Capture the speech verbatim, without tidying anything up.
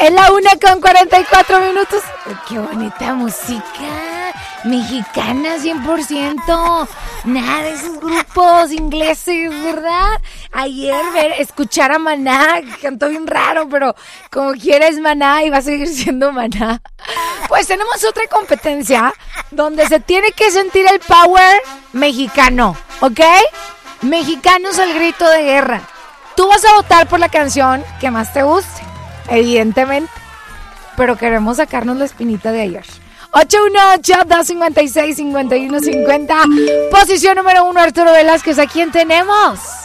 Es la una con cuarenta y cuatro minutos. ¡Qué bonita música! Mexicana cien por ciento. Nada de esos grupos ingleses, ¿verdad? Ayer ver, escuchar a Maná, cantó bien raro, pero como quiera es Maná y va a seguir siendo Maná. Pues tenemos otra competencia donde se tiene que sentir el power mexicano, ¿ok? Mexicanos al grito de guerra. Tú vas a votar por la canción que más te guste, evidentemente, pero queremos sacarnos la espinita de ayer. ocho uno ocho, dos cinco seis, cinco uno cinco cero. Posición número uno, Arturo Velázquez. ¿A quién tenemos?